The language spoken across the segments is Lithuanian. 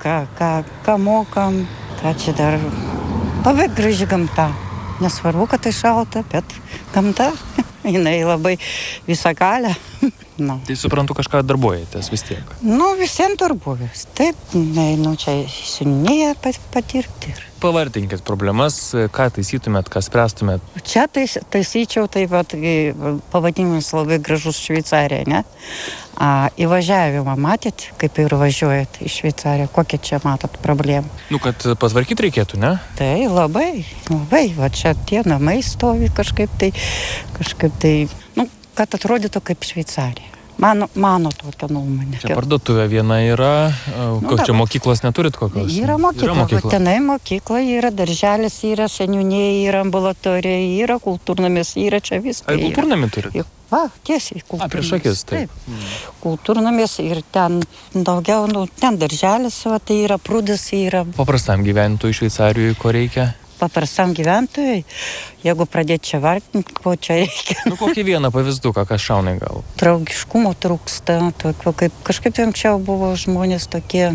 ką mokam, ką čia dar. Labai graži gamta. Nesvarbu, kad tai šalta, bet gamta, jinai labai visagalė. No. Tai suprantu, kažką darbuojatės vis tiek. Visiems darbuojas. Taip, einu čia įsiminėję patirti. Pavardinkit problemas, ką taisytumėt, ką spręstumėt. Čia taisyčiau, taip pat pavadinimas labai gražus Šveicarija, ne? Įvažiavimą matėt, kaip ir važiuojat į Šveicariją, kokią čia matot problemą? Kad patvarkyti reikėtų, ne? Tai labai, va čia tie namai stovi kažkaip tai, kad atrodytų kaip Šveicarija. Mano tokia nuomonė. Čia parduotuvė viena yra, čia mokyklos neturit kokios? Yra mokykla. Tenai mokykla, yra darželis, yra seniūnėje, yra ambulatorija, yra kultūrnamis, yra čia viską. Ar kultūrnamį turit? Tiesiai kultūrnamis. Prieš akis, taip. Kultūrnamis ir ten daugiau, ten darželis, tai yra prūdas, yra. Paprastam gyventojui Šveicarijoje ko reikia? Paprastam gyventojui, jeigu pradėti čia vardinti, ko čia reikia. Kokį vieną pavyzduką, kas šauna į galvą? Draugiškumo trūksta, kažkaip anksčiau buvo žmonės tokie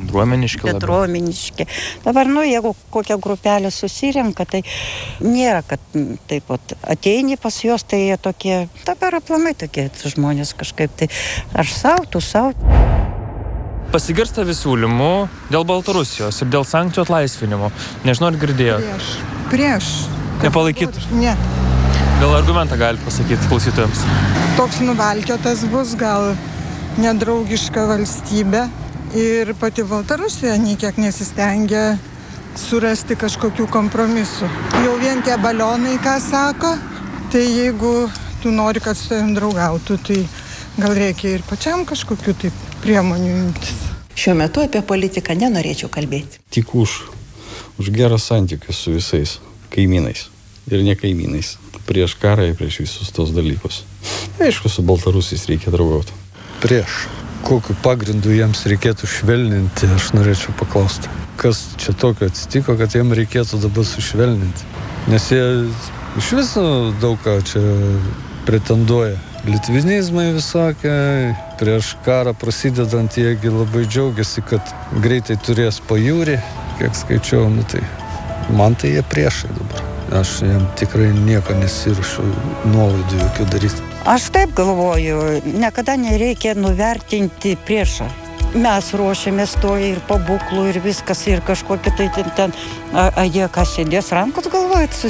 bendruomeniški. Dabar, jeigu kokią grupelę susirenka, tai nėra, kad taip pat ateini pas juos, tai jie tokie, dabar aplamai tokie žmonės kažkaip, tai aš savo, tu savo. Pasigirsta siūlymų dėl Baltarusijos ir dėl sankcijų atlaisvinimo. Nežinau, ar girdėjot? Prieš. Nepalaikyt? Ne. Gal argumentą galite pasakyti klausytojams? Toks nuvalkiotas bus, gal nedraugiška valstybė. Ir pati Baltarusija niekiek nesistengia surasti kažkokių kompromisų. Jau vien tie balionai, ką sako, tai jeigu tu nori, kad su tavim draugautų, tai gal reikia ir pačiam kažkokių taip priemonių imtis. Šiuo metu apie politiką nenorėčiau kalbėti. Tik už gerą santykius su visais kaimynais ir ne kaimynais. Prieš karą ir prieš visus tos dalykus. Aišku, su baltarusiais reikia draugauti. Prieš. Kokiu pagrindu jiems reikėtų švelninti, aš norėčiau paklausti. Kas čia tokio atsitiko, kad jiems reikėtų dabar sušvelninti? Nes jie iš viso daug ką čia pretenduoja. Litvinizmai visokie, prieš karą prasidedant jiegi labai džiaugiasi, kad greitai turės pajūrį, kiek skaičiau, tai man tai jie priešai dabar. Aš jam tikrai nieko nesiruošiu nuolaidų jokių daryti. Aš taip galvoju, niekada nereikia nuvertinti priešą. Mes ruošiamės to ir pabūklų ir viskas ir kažkokie tai ten, jie kas sėdės rankos galvojat,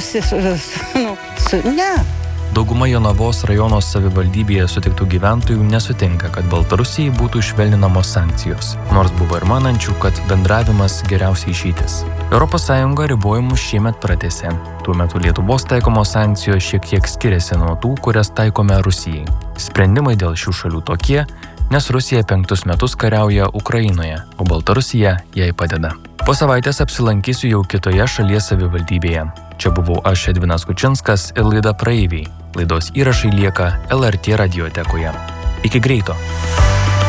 ne. Dauguma Jonavos rajono savivaldybėje sutiktų gyventojų nesutinka, kad Baltarusijai būtų švelninamos sankcijos, nors buvo ir manančių, kad bendravimas geriausiai išeitis. ES ribojimus šiemet pratęsė. Tuo metu Lietuvos taikomos sankcijos šiek tiek skiriasi nuo tų, kurias taikome Rusijai. Sprendimai dėl šių šalių tokie, nes Rusija 5 metus kariauja Ukrainoje, o Baltarusija jai padeda. Po savaitės apsilankysiu jau kitoje šalies savivaldybėje. Čia buvau aš, Edvinas Kučinskas, ir laida Praeiviai. Laidos įrašai lieka LRT radiotekoje. Iki greito.